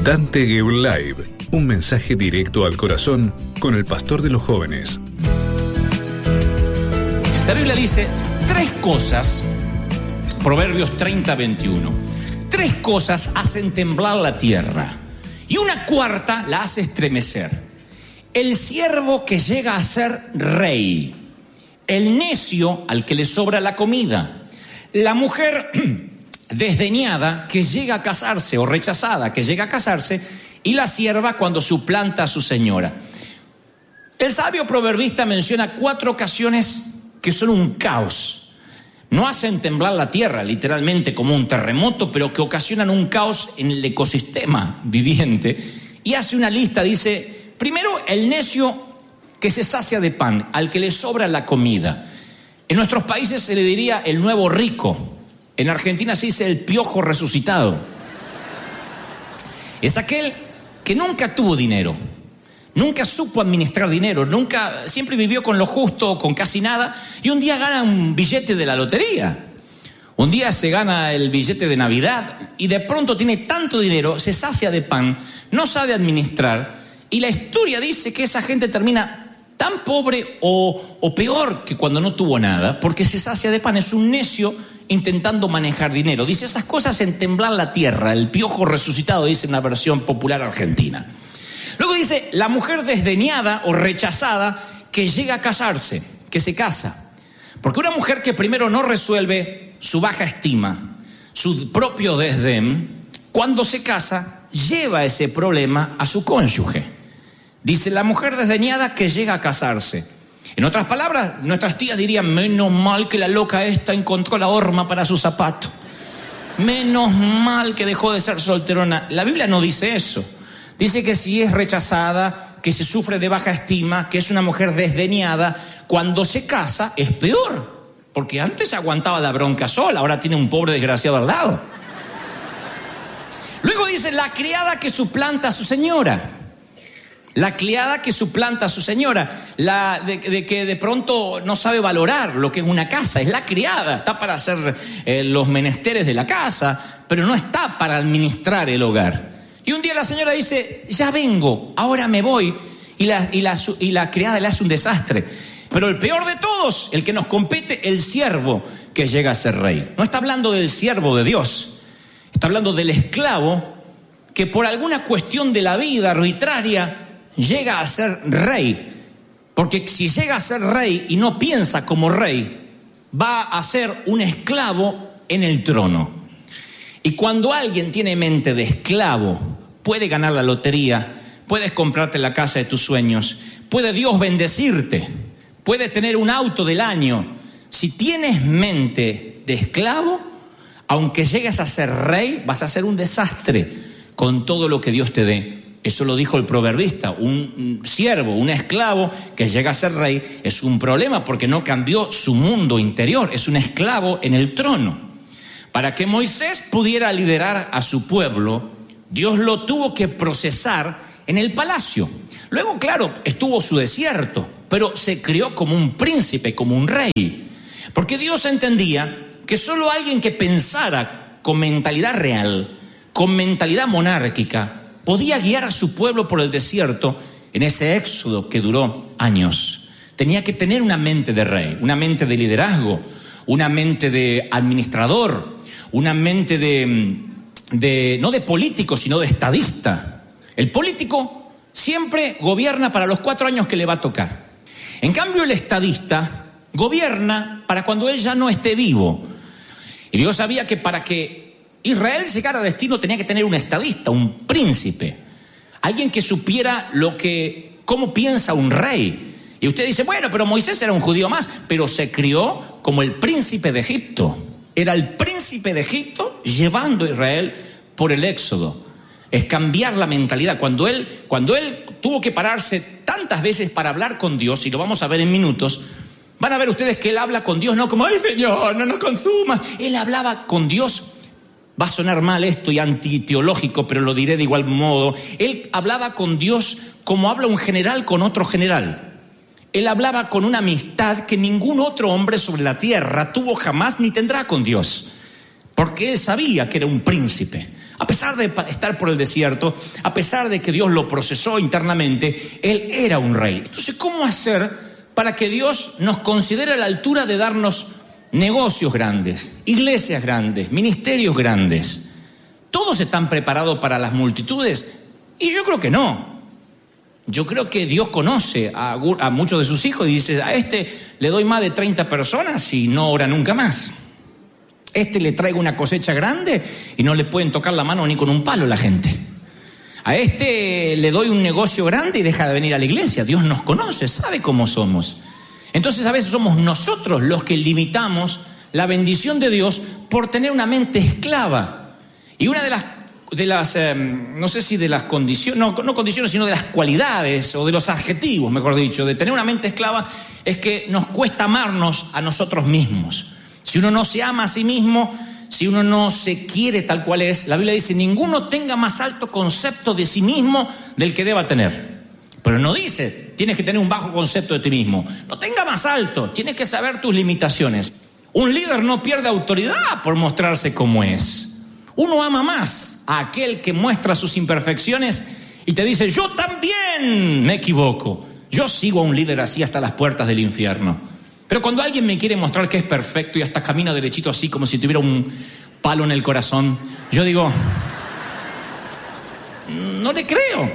Dante Gebel Live, un mensaje directo al corazón con el pastor de los jóvenes. La Biblia dice 3 cosas, Proverbios 30:21. 3 cosas hacen temblar la tierra y una cuarta la hace estremecer. El siervo que llega a ser rey, el necio al que le sobra la comida, la mujer desdeñada que llega a casarse o rechazada que llega a casarse y la sierva cuando suplanta a su señora. El sabio proverbista menciona 4 ocasiones que son un caos. No hacen temblar la tierra literalmente como un terremoto, pero que ocasionan un caos en el ecosistema viviente. Y hace una lista, dice, primero el necio que se sacia de pan, al que le sobra la comida. En nuestros países se le diría el nuevo rico. En Argentina se dice el piojo resucitado. Es aquel que nunca tuvo dinero, nunca supo administrar dinero, siempre vivió con lo justo, con casi nada, y un día gana un billete de la lotería. Un día se gana el billete de Navidad y de pronto tiene tanto dinero, se sacia de pan, no sabe administrar, y la historia dice que esa gente termina tan pobre o peor que cuando no tuvo nada, porque se sacia de pan, es un necio intentando manejar dinero. Dice esas cosas en temblar la tierra, el piojo resucitado, dice en una versión popular argentina. Luego dice la mujer desdeñada o rechazada que llega a casarse, que se casa. Porque una mujer que primero no resuelve su baja estima, su propio desdén, cuando se casa, lleva ese problema a su cónyuge. Dice la mujer desdeñada que llega a casarse. En otras palabras, nuestras tías dirían, menos mal que la loca esta encontró la horma para su zapato. Menos mal que dejó de ser solterona. La Biblia no dice eso. Dice que si es rechazada, que se sufre de baja estima, que es una mujer desdeñada, cuando se casa es peor. Porque antes aguantaba la bronca sola, ahora tiene un pobre desgraciado al lado. Luego dice la criada que suplanta a su señora. La criada que suplanta a su señora, de que de pronto no sabe valorar lo que es una casa, es la criada, está para hacer los menesteres de la casa, pero no está para administrar el hogar. Y un día la señora dice, ya vengo, ahora me voy, y la criada le hace un desastre. Pero el peor de todos, el que nos compete, el siervo que llega a ser rey. No está hablando del siervo de Dios, está hablando del esclavo que por alguna cuestión de la vida arbitraria llega a ser rey, porque si llega a ser rey y no piensa como rey, va a ser un esclavo en el trono. Y cuando alguien tiene mente de esclavo, puede ganar la lotería, puedes comprarte la casa de tus sueños, puede Dios bendecirte, puede tener un auto del año. Si tienes mente de esclavo, aunque llegues a ser rey, vas a ser un desastre con todo lo que Dios te dé. Eso lo dijo el proverbista, un siervo, un esclavo que llega a ser rey es un problema porque no cambió su mundo interior, es un esclavo en el trono. Para que Moisés pudiera liderar a su pueblo, Dios lo tuvo que procesar en el palacio. Luego, claro, estuvo su desierto, pero se crió como un príncipe, como un rey. Porque Dios entendía que solo alguien que pensara con mentalidad real, con mentalidad monárquica, podía guiar a su pueblo por el desierto en ese éxodo que duró años. Tenía que tener una mente de rey, una mente de liderazgo, una mente de administrador, una mente no de político, sino de estadista. El político siempre gobierna para los 4 años que le va a tocar. En cambio, el estadista gobierna para cuando él ya no esté vivo. Y Dios sabía que para que Israel llegara a destino tenía que tener un estadista, un príncipe, alguien que supiera cómo piensa un rey. Y usted dice, bueno, pero Moisés era un judío más, pero se crió como el príncipe de Egipto. Era el príncipe de Egipto llevando a Israel por el éxodo. Es cambiar la mentalidad. Cuando él tuvo que pararse tantas veces para hablar con Dios, y lo vamos a ver en minutos, van a ver ustedes que él habla con Dios, no como, ay Señor, no nos consumas. Él hablaba con Dios. Va a sonar mal esto y antiteológico, pero lo diré de igual modo. Él hablaba con Dios como habla un general con otro general. Él hablaba con una amistad que ningún otro hombre sobre la tierra tuvo jamás ni tendrá con Dios. Porque él sabía que era un príncipe. A pesar de estar por el desierto, a pesar de que Dios lo procesó internamente, él era un rey. Entonces, ¿cómo hacer para que Dios nos considere a la altura de darnos negocios grandes, iglesias grandes, ministerios grandes? ¿Todos están preparados para las multitudes? Y yo creo que no. Yo creo que Dios conoce a muchos de sus hijos y dice, a este le doy más de 30 personas y no ora nunca más. Este le traigo una cosecha grande y no le pueden tocar la mano ni con un palo la gente. A este le doy un negocio grande y deja de venir a la iglesia. Dios nos conoce, sabe cómo somos. Entonces a veces somos nosotros los que limitamos la bendición de Dios por tener una mente esclava. Y una de las no sé si de las condiciones, no condiciones, sino de las cualidades o de los adjetivos, mejor dicho, de tener una mente esclava es que nos cuesta amarnos a nosotros mismos. Si uno no se ama a sí mismo, si uno no se quiere tal cual es, la Biblia dice, ninguno tenga más alto concepto de sí mismo del que deba tener. Pero no dice, tienes que tener un bajo concepto de ti mismo. No tenga más alto, tienes que saber tus limitaciones. Un líder no pierde autoridad por mostrarse como es. Uno ama más a aquel que muestra sus imperfecciones y te dice, yo también me equivoco. Yo sigo a un líder así hasta las puertas del infierno. Pero cuando alguien me quiere mostrar que es perfecto y hasta camina derechito así como si tuviera un palo en el corazón, yo digo, no le creo.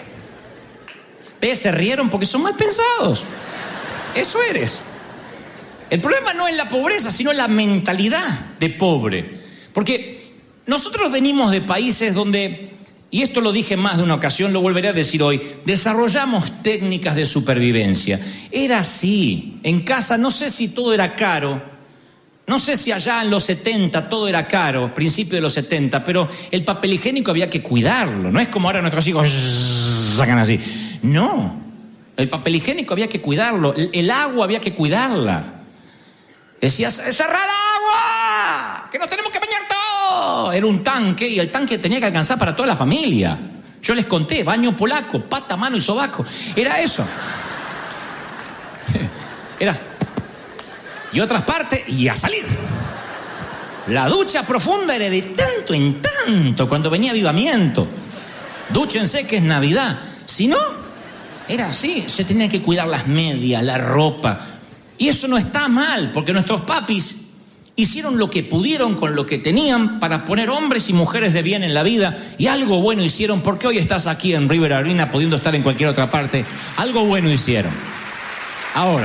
Se rieron porque son mal pensados. Eso eres. El problema no es la pobreza, sino la mentalidad de pobre. Porque nosotros venimos de países donde, y esto lo dije en más de una ocasión, lo volveré a decir hoy, desarrollamos técnicas de supervivencia. Era así. En casa no sé si todo era caro, no sé si allá en los 70 todo era caro, principio de los 70, pero el papel higiénico había que cuidarlo. No es como ahora nuestros hijos sacan así. No, el papel higiénico había que cuidarlo, el agua había que cuidarla. Decías, ¡cerrar agua! ¡Que nos tenemos que bañar todos! Era un tanque y el tanque tenía que alcanzar para toda la familia. Yo les conté, baño polaco, pata, mano y sobaco. Era eso. Era. Y otras partes, y a salir. La ducha profunda era de tanto en tanto cuando venía avivamiento. Dúchense que es Navidad. Si no, era así. Se tenían que cuidar las medias, la ropa. Y eso no está mal, porque nuestros papis hicieron lo que pudieron con lo que tenían para poner hombres y mujeres de bien en la vida, y algo bueno hicieron, porque hoy estás aquí en River Arena pudiendo estar en cualquier otra parte. Algo bueno hicieron. Ahora,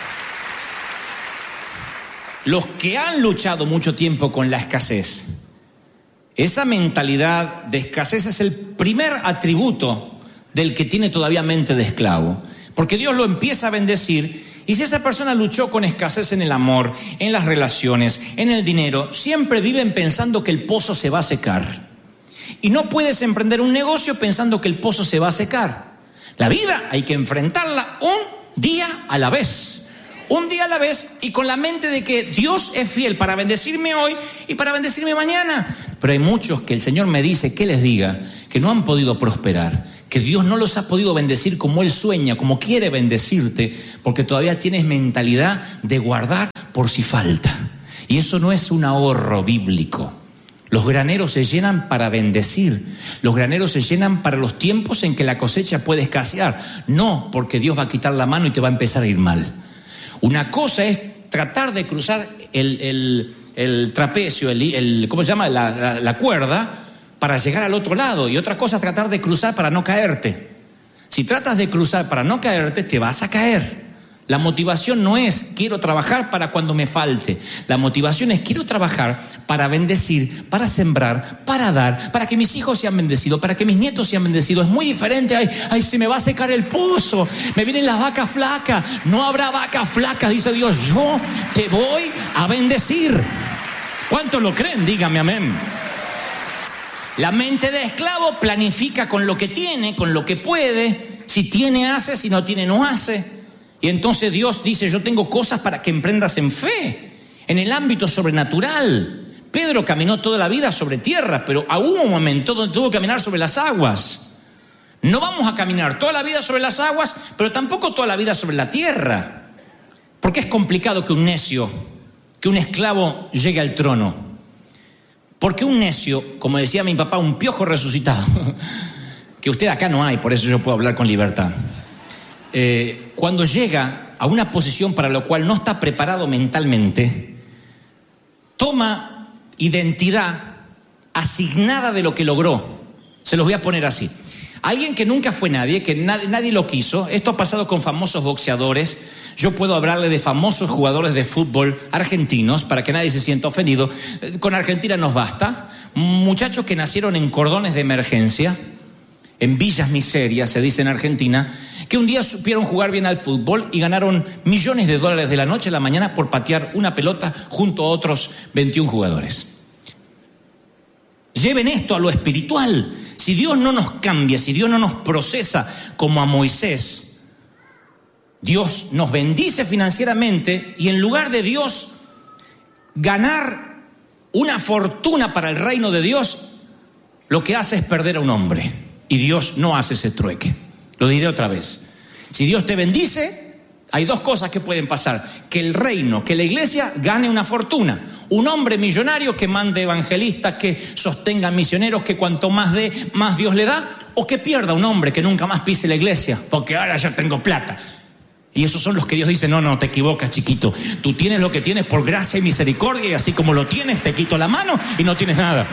los que han luchado mucho tiempo con la escasez, esa mentalidad de escasez es el primer atributo del que tiene todavía mente de esclavo, porque Dios lo empieza a bendecir. Y si esa persona luchó con escasez en el amor, en las relaciones, en el dinero, siempre viven pensando que el pozo se va a secar. Y no puedes emprender un negocio pensando que el pozo se va a secar. La vida hay que enfrentarla un día a la vez. Un día a la vez, y con la mente de que Dios es fiel para bendecirme hoy y para bendecirme mañana. Pero hay muchos que el Señor me dice que les diga que no han podido prosperar, que Dios no los ha podido bendecir como Él sueña, como quiere bendecirte, porque todavía tienes mentalidad de guardar por si falta. Y eso no es un ahorro bíblico. Los graneros se llenan para bendecir. Los graneros se llenan para los tiempos en que la cosecha puede escasear. No porque Dios va a quitar la mano y te va a empezar a ir mal. Una cosa es tratar de cruzar el trapecio, ¿cómo se llama? La cuerda, para llegar al otro lado, y otra cosa es tratar de cruzar para no caerte. Si tratas de cruzar para no caerte, te vas a caer. La motivación no es quiero trabajar para cuando me falte. La motivación es quiero trabajar para bendecir, para sembrar, para dar, para que mis hijos sean bendecidos, para que mis nietos sean bendecidos. Es muy diferente. Ay, se me va a secar el pozo, me vienen las vacas flacas. No habrá vacas flacas, dice Dios. Yo te voy a bendecir. ¿Cuántos lo creen? Dígame amén. La mente de esclavo planifica con lo que tiene, con lo que puede. Si tiene, hace. Si no tiene, no hace. Y entonces Dios dice, yo tengo cosas para que emprendas en fe, en el ámbito sobrenatural. Pedro caminó toda la vida sobre tierra, pero hubo un momento donde tuvo que caminar sobre las aguas. No vamos a caminar toda la vida sobre las aguas, pero tampoco toda la vida sobre la tierra. Porque es complicado que un necio, que un esclavo llegue al trono. Porque un necio, como decía mi papá, un piojo resucitado, que usted acá no hay, por eso yo puedo hablar con libertad, cuando llega a una posición para lo cual no está preparado mentalmente, toma identidad asignada de lo que logró. Se los voy a poner así. Alguien que nunca fue nadie, que nadie lo quiso. Esto ha pasado con famosos boxeadores. Yo puedo hablarle de famosos jugadores de fútbol argentinos para que nadie se sienta ofendido. Con Argentina nos basta. Muchachos que nacieron en cordones de emergencia, en villas miserias, se dice en Argentina, que un día supieron jugar bien al fútbol y ganaron millones de dólares de la noche a la mañana por patear una pelota junto a otros 21 jugadores. Lleven esto a lo espiritual. Si Dios no nos cambia, si Dios no nos procesa como a Moisés, Dios nos bendice financieramente y en lugar de Dios ganar una fortuna para el reino de Dios, lo que hace es perder a un hombre. Y Dios no hace ese trueque. Lo diré otra vez. Si Dios te bendice, hay dos cosas que pueden pasar: que el reino, que la iglesia gane una fortuna, un hombre millonario que mande evangelistas, que sostenga misioneros, que cuanto más dé, más Dios le da, o que pierda un hombre que nunca más pise la iglesia, porque ahora ya tengo plata. Y esos son los que Dios dice: no, te equivocas, chiquito, tú tienes lo que tienes por gracia y misericordia, y así como lo tienes, te quito la mano y no tienes nada.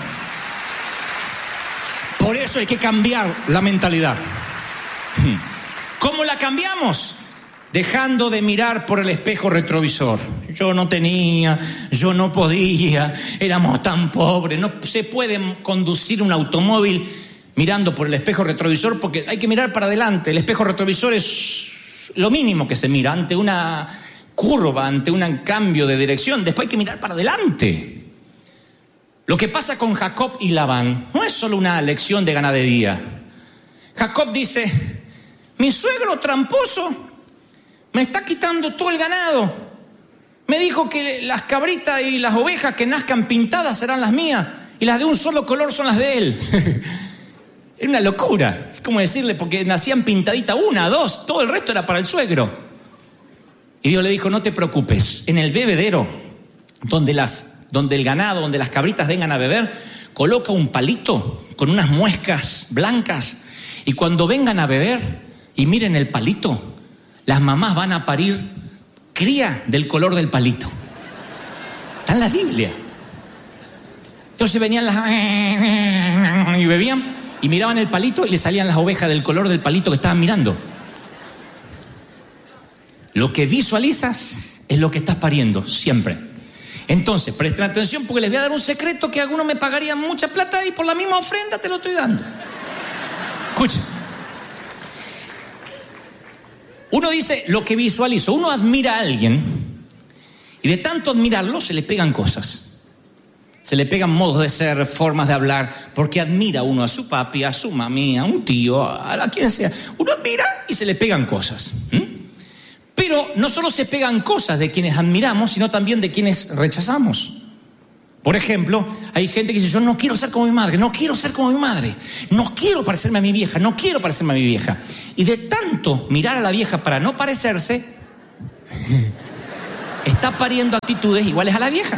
Por eso hay que cambiar la mentalidad. ¿Cómo la cambiamos? Dejando de mirar por el espejo retrovisor. Yo no tenía, yo no podía, éramos tan pobres. No se puede conducir un automóvil mirando por el espejo retrovisor porque hay que mirar para adelante. El espejo retrovisor es lo mínimo que se mira ante una curva, ante un cambio de dirección. Después hay que mirar para adelante. Lo que pasa con Jacob y Labán no es solo una lección de ganadería. Jacob dice: mi suegro tramposo me está quitando todo el ganado. Me dijo que las cabritas y las ovejas que nazcan pintadas serán las mías y las de un solo color son las de él. Era una locura. Es como decirle, porque nacían pintaditas una, dos, todo el resto era para el suegro. Y Dios le dijo: no te preocupes, en el bebedero donde el ganado, donde las cabritas vengan a beber, coloca un palito con unas muescas blancas, y cuando vengan a beber y miren el palito, las mamás van a parir cría del color del palito. Está en la Biblia. Entonces venían y bebían y miraban el palito y le salían las ovejas del color del palito que estaban mirando. Lo que visualizas es lo que estás pariendo, siempre. Entonces, presten atención porque les voy a dar un secreto que algunos me pagarían mucha plata y por la misma ofrenda te lo estoy dando. Escuchen. Uno dice lo que visualizo. Uno admira a alguien y de tanto admirarlo se le pegan cosas. Se le pegan modos de ser, formas de hablar, porque admira uno a su papi, a su mami, a un tío, a quien sea. Uno admira y se le pegan cosas. Pero no solo se pegan cosas de quienes admiramos, sino también de quienes rechazamos. Por ejemplo, hay gente que dice: yo no quiero ser como mi madre, no quiero ser como mi madre, no quiero parecerme a mi vieja, no quiero parecerme a mi vieja. Y de tanto mirar a la vieja para no parecerse, está pariendo actitudes iguales a la vieja.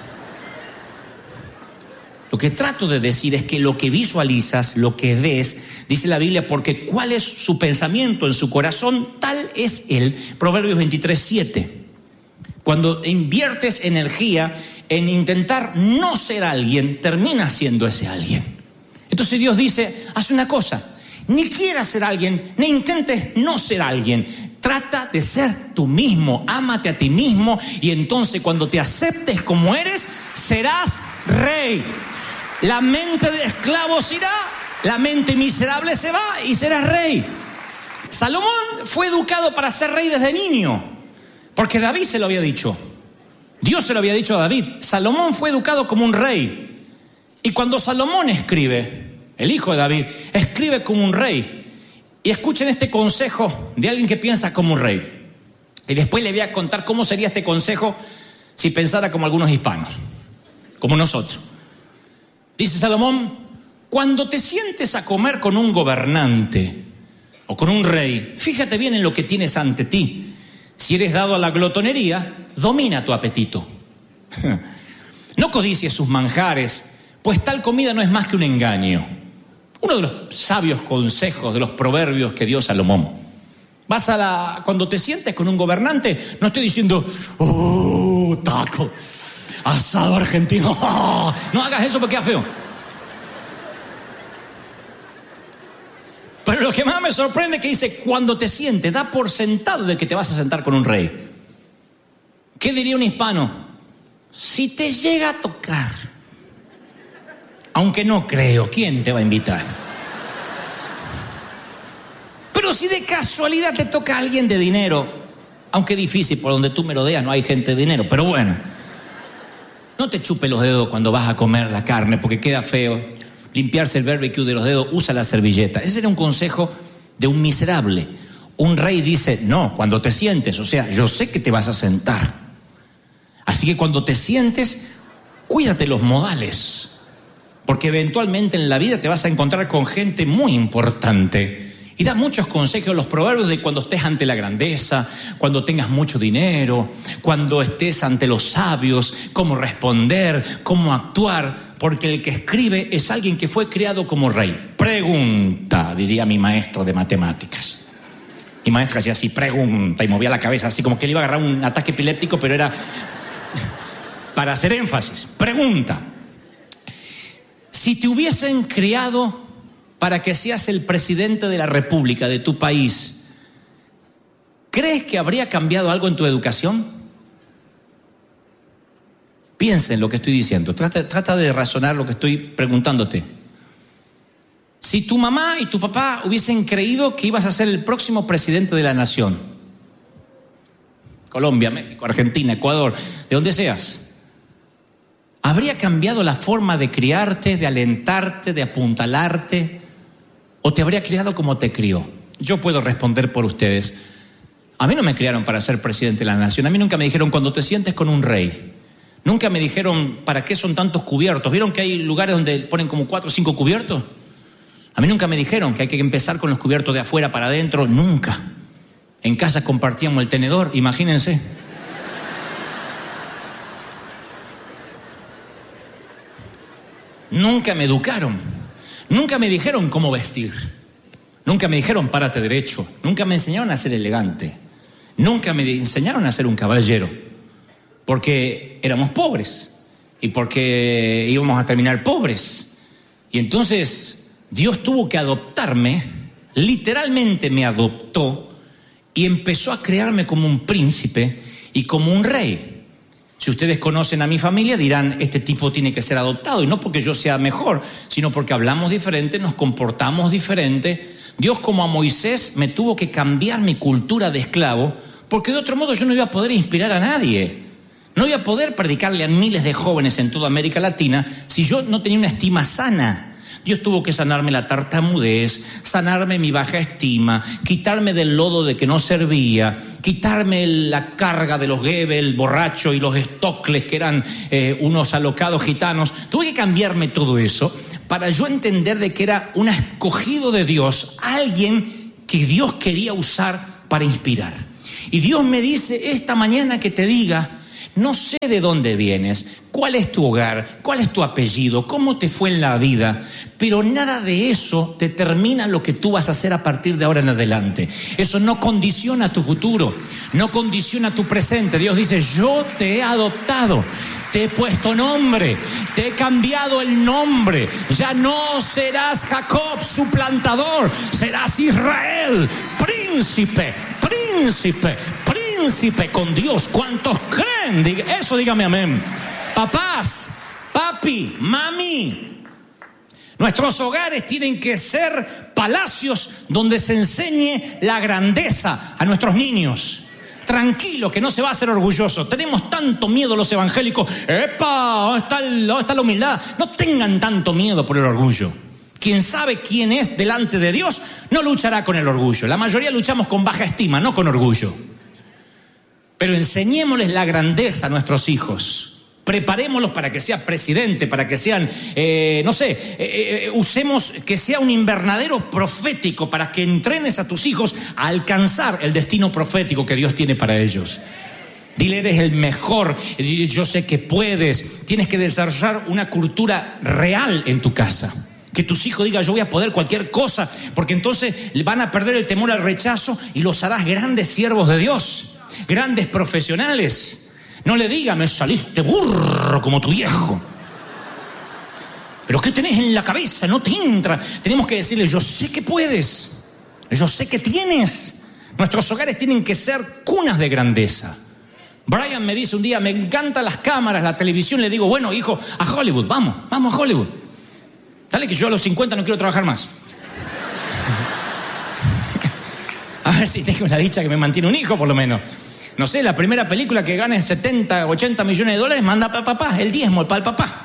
Lo que trato de decir es que lo que visualizas, lo que ves, dice la Biblia, porque cuál es su pensamiento en su corazón, tal es él. Proverbios 23:7. Cuando inviertes energía en intentar no ser alguien, terminas siendo ese alguien. Entonces Dios dice: haz una cosa, ni quieras ser alguien, ni intentes no ser alguien. Trata de ser tú mismo, ámate a ti mismo, y entonces cuando te aceptes como eres, serás rey. La mente de esclavo se irá, la mente miserable se va y serás rey. Salomón fue educado para ser rey desde niño, porque David se lo había dicho. Dios se lo había dicho a David. Salomón fue educado como un rey. Y cuando Salomón escribe, el hijo de David, escribe como un rey. Y escuchen este consejo de alguien que piensa como un rey. Y después le voy a contar cómo sería este consejo si pensara como algunos hispanos, como nosotros. Dice Salomón: cuando te sientes a comer con un gobernante o con un rey, fíjate bien en lo que tienes ante ti. Si eres dado a la glotonería, domina tu apetito. No codicies sus manjares, pues tal comida no es más que un engaño. Uno de los sabios consejos de los proverbios que dio Salomón. Cuando te sientes con un gobernante, no estoy diciendo, taco, asado argentino, no hagas eso porque queda feo. Pero lo que más me sorprende es que dice, cuando te sientes, da por sentado de que te vas a sentar con un rey. ¿Qué diría un hispano? Si te llega a tocar, aunque no creo, ¿quién te va a invitar? Pero si de casualidad te toca a alguien de dinero, aunque difícil, por donde tú merodeas no hay gente de dinero, pero bueno, no te chupe los dedos cuando vas a comer la carne porque queda feo. Limpiarse el barbecue de los dedos, usa la servilleta. Ese era un consejo de un miserable. Un rey dice, no, cuando te sientes, o sea, yo sé que te vas a sentar. Así que cuando te sientes, cuídate los modales. Porque eventualmente en la vida te vas a encontrar con gente muy importante. Y da muchos consejos, los proverbios de cuando estés ante la grandeza, cuando tengas mucho dinero, cuando estés ante los sabios, cómo responder, cómo actuar, porque el que escribe es alguien que fue criado como rey. Pregunta, diría mi maestro de matemáticas. Mi maestra hacía así, pregunta, y movía la cabeza así como que le iba a agarrar un ataque epiléptico, pero era para hacer énfasis. Pregunta, si te hubiesen criado para que seas el presidente de la República de tu país, ¿crees que habría cambiado algo en tu educación? Piensa en lo que estoy diciendo. Trata de razonar lo que estoy preguntándote. Si tu mamá y tu papá hubiesen creído que ibas a ser el próximo presidente de la nación, Colombia, México, Argentina, Ecuador, de donde seas, ¿habría cambiado la forma de criarte, de alentarte, de apuntalarte? ¿O te habría criado como te crió? Yo puedo responder por ustedes. A mí no me criaron para ser presidente de la nación. A mí nunca me dijeron cuando te sientes con un rey. Nunca me dijeron para qué son tantos cubiertos. ¿Vieron que hay lugares donde ponen como 4 o 5 cubiertos? A mí nunca me dijeron que hay que empezar con los cubiertos de afuera para adentro. Nunca. En casa compartíamos el tenedor, imagínense. Nunca me educaron. Nunca me dijeron cómo vestir. Nunca me dijeron párate derecho. Nunca me enseñaron a ser elegante. Nunca me enseñaron a ser un caballero. Porque éramos pobres. Y porque íbamos a terminar pobres. Y entonces Dios tuvo que adoptarme. Literalmente me adoptó. Y empezó a crearme como un príncipe y como un rey. Si ustedes conocen a mi familia dirán, este tipo tiene que ser adoptado. Y no porque yo sea mejor, sino porque hablamos diferente, nos comportamos diferente. Dios, como a Moisés, me tuvo que cambiar mi cultura de esclavo, porque de otro modo yo no iba a poder inspirar a nadie. No iba a poder predicarle a miles de jóvenes en toda América Latina si yo no tenía una estima sana. Dios tuvo que sanarme la tartamudez, sanarme mi baja estima, quitarme del lodo de que no servía, quitarme la carga de los Goebbels, borrachos y los Stokles, que eran unos alocados gitanos. Tuve que cambiarme todo eso para yo entender de que era un escogido de Dios, alguien que Dios quería usar para inspirar. Y Dios me dice esta mañana que te diga, no sé de dónde vienes, cuál es tu hogar, cuál es tu apellido, cómo te fue en la vida, pero nada de eso determina lo que tú vas a hacer a partir de ahora en adelante. Eso no condiciona tu futuro, no condiciona tu presente. Dios dice, yo te he adoptado, te he puesto nombre, te he cambiado el nombre. Ya no serás Jacob, suplantador, serás Israel, príncipe con Dios. ¿Cuántos creen? Eso dígame amén. Papás, papi, mami, nuestros hogares tienen que ser palacios donde se enseñe la grandeza a nuestros niños. Tranquilo, que no se va a hacer orgulloso. Tenemos tanto miedo los evangélicos. ¡Epa! ¿Dónde está la humildad? No tengan tanto miedo por el orgullo. Quien sabe quién es delante de Dios no luchará con el orgullo. La mayoría luchamos con baja estima, no con orgullo. Pero enseñémosles la grandeza a nuestros hijos. Preparémoslos para que sea presidente, para que sean, usemos que sea un invernadero profético para que entrenes a tus hijos a alcanzar el destino profético que Dios tiene para ellos. Dile, eres el mejor, yo sé que puedes. Tienes que desarrollar una cultura real en tu casa. Que tus hijos digan, yo voy a poder cualquier cosa, porque entonces van a perder el temor al rechazo y los harás grandes siervos de Dios, grandes profesionales. No le diga, me saliste burro como tu viejo. Pero ¿qué tenés en la cabeza? No te entra. Tenemos que decirle, yo sé que puedes, yo sé que tienes. Nuestros hogares tienen que ser cunas de grandeza. Brian me dice un día, me encantan las cámaras, la televisión. Le digo, bueno, hijo, a Hollywood, vamos a Hollywood. Dale que yo a los 50 no quiero trabajar más. A ver si tengo la dicha que me mantiene un hijo, por lo menos. No sé, la primera película que gane 70, 80 millones de dólares, manda para el papá, el diezmo, para el papá.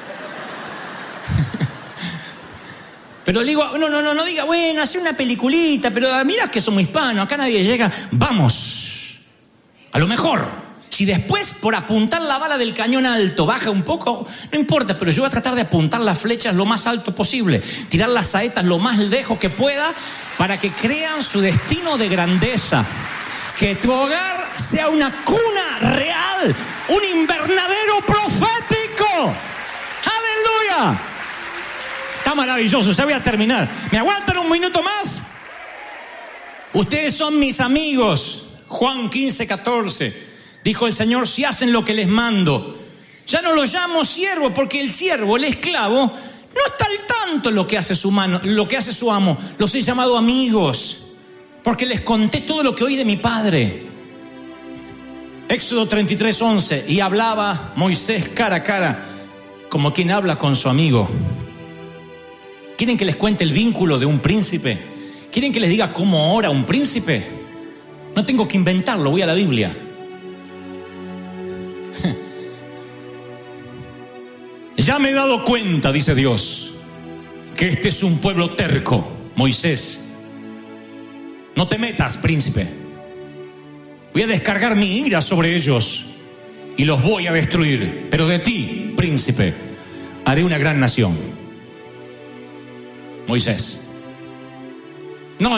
Pero le digo, no diga, bueno, hace una peliculita, pero mira que somos hispanos, acá nadie llega. Vamos, a lo mejor. Si después, por apuntar la bala del cañón alto, baja un poco, no importa, pero yo voy a tratar de apuntar las flechas lo más alto posible, tirar las saetas lo más lejos que pueda, para que crean su destino de grandeza. Que tu hogar sea una cuna real, un invernadero profético. ¡Aleluya! Está maravilloso, ya voy a terminar. ¿Me aguantan un minuto más? Ustedes son mis amigos. Juan 15:14. Dijo el Señor, si hacen lo que les mando. Ya no los llamo siervo, porque el siervo, el esclavo, no está al tanto en lo que hace su amo. Los he llamado amigos, porque les conté todo lo que oí de mi Padre. Éxodo 33:11. Y hablaba Moisés cara a cara, como quien habla con su amigo. ¿Quieren que les cuente el vínculo de un príncipe? ¿Quieren que les diga cómo ora un príncipe? No tengo que inventarlo, voy a la Biblia. Ya me he dado cuenta, dice Dios, que este es un pueblo terco. Moisés, no te metas, príncipe. Voy a descargar mi ira sobre ellos y los voy a destruir. Pero de ti, príncipe, haré una gran nación. Moisés. No.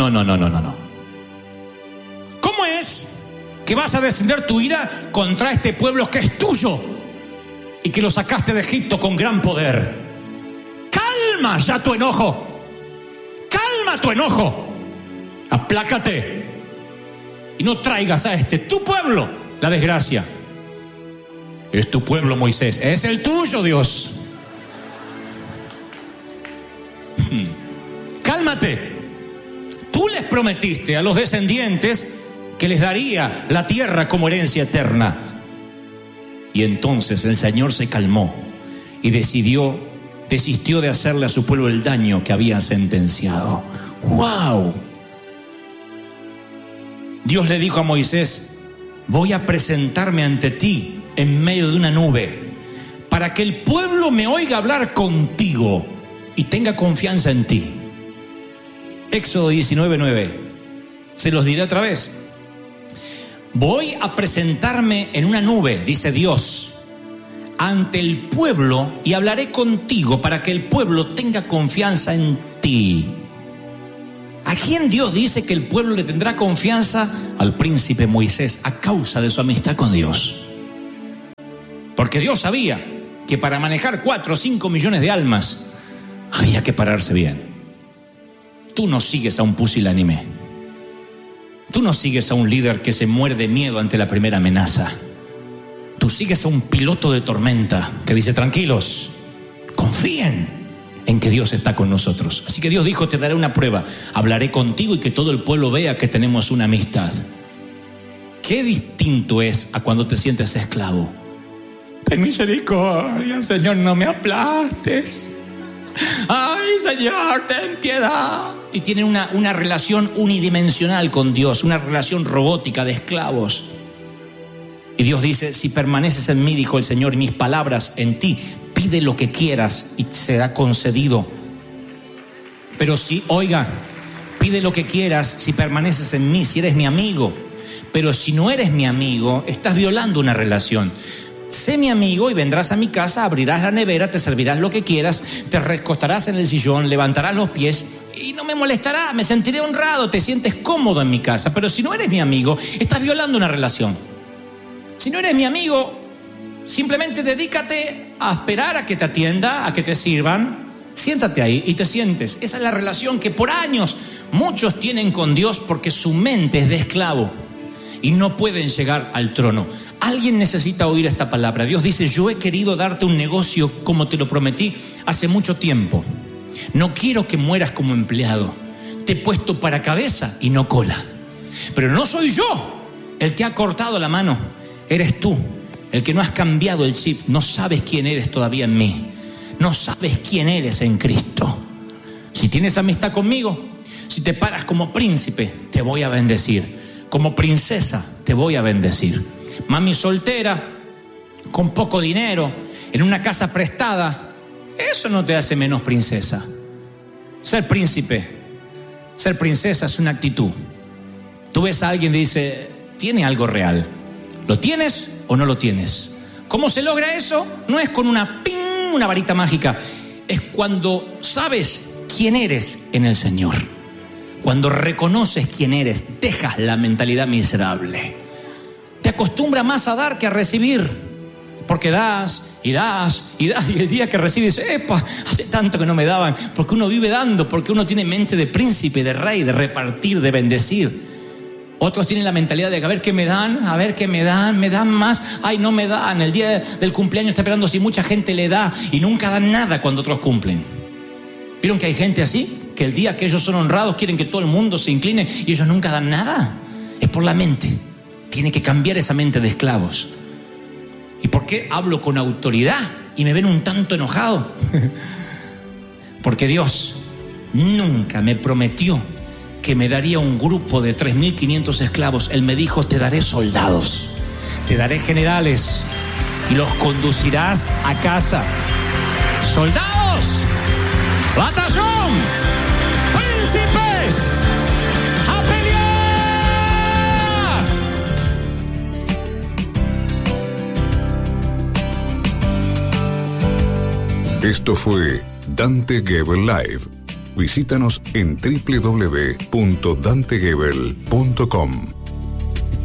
¿Cómo es que vas a descender tu ira contra este pueblo que es tuyo y que lo sacaste de Egipto con gran poder? Calma ya tu enojo. Calma tu enojo. Aplácate y no traigas a tu pueblo la desgracia. Es tu pueblo, Moisés. Es el tuyo, Dios. Cálmate. Tú les prometiste a los descendientes que les daría la tierra como herencia eterna. Y entonces el Señor se calmó y desistió de hacerle a su pueblo el daño que había sentenciado. ¡Wow! Dios le dijo a Moisés, voy a presentarme ante ti en medio de una nube para que el pueblo me oiga hablar contigo y tenga confianza en ti. Éxodo 19:9. Se los diré otra vez. Voy a presentarme en una nube, dice Dios, ante el pueblo y hablaré contigo para que el pueblo tenga confianza en ti. ¿A quién Dios dice que el pueblo le tendrá confianza? Al príncipe Moisés, a causa de su amistad con Dios. Porque Dios sabía que para manejar 4 o 5 millones de almas había que pararse bien. Tú no sigues a un pusilánime. Tú no sigues a un líder que se muere de miedo ante la primera amenaza. Tú sigues a un piloto de tormenta que dice, tranquilos, confíen en que Dios está con nosotros. Así que Dios dijo, te daré una prueba. Hablaré contigo y que todo el pueblo vea que tenemos una amistad. Qué distinto es a cuando te sientes esclavo. Ten misericordia, Señor, no me aplastes. Ay, Señor, ten piedad. Y tienen una relación unidimensional con Dios, una relación robótica de esclavos. Y Dios dice, si permaneces en mí, dijo el Señor, y mis palabras en ti, pide lo que quieras y será concedido. Pero si, pide lo que quieras si permaneces en mí, si eres mi amigo. Pero si no eres mi amigo, estás violando una relación. Sé mi amigo y vendrás a mi casa, abrirás la nevera, te servirás lo que quieras, te recostarás en el sillón, levantarás los pies y no me molestará, me sentiré honrado, te sientes cómodo en mi casa. Pero si no eres mi amigo, estás violando una relación. Si no eres mi amigo, simplemente dedícate a esperar a que te atienda, a que te sirvan. Siéntate ahí y te sientes. Esa es la relación que por años muchos tienen con Dios, porque su mente es de esclavo y no pueden llegar al trono. Alguien necesita oír esta palabra. Dios dice: yo he querido darte un negocio como te lo prometí hace mucho tiempo. No quiero que mueras como empleado. Te he puesto para cabeza y no cola. Pero no soy yo el que ha cortado la mano. Eres tú el que no has cambiado el chip. No sabes quién eres todavía en mí. No sabes quién eres en Cristo. Si tienes amistad conmigo, si te paras como príncipe, te voy a bendecir. Como princesa, te voy a bendecir. Mami soltera, con poco dinero, en una casa prestada, eso no te hace menos princesa. Ser príncipe, ser princesa es una actitud. Tú ves a alguien y dice: tiene algo real. ¿Lo tienes o no lo tienes? ¿Cómo se logra eso? No es con una varita mágica. Es cuando sabes quién eres en el Señor. Cuando reconoces quién eres, dejas la mentalidad miserable. Te acostumbras más a dar que a recibir, porque das y das y das, y el día que recibes, ¡epa! Hace tanto que no me daban. Porque uno vive dando, porque uno tiene mente de príncipe, de rey, de repartir, de bendecir. Otros tienen la mentalidad de: a ver qué me dan, a ver qué me dan más. Ay, no me dan. El día del cumpleaños está esperando si mucha gente le da y nunca dan nada cuando otros cumplen. ¿Vieron que hay gente así? Que el día que ellos son honrados quieren que todo el mundo se incline y ellos nunca dan nada. Es por la mente. Tiene que cambiar esa mente de esclavos. ¿Y por qué hablo con autoridad y me ven un tanto enojado? Porque Dios nunca me prometió que me daría un grupo de 3.500 esclavos. Él me dijo: te daré soldados, te daré generales y los conducirás a casa. ¡Soldados! ¡Batallón! ¡Príncipes! ¡A pelear! Esto fue Dante Gebel Live. Visítanos en www.dantegebel.com.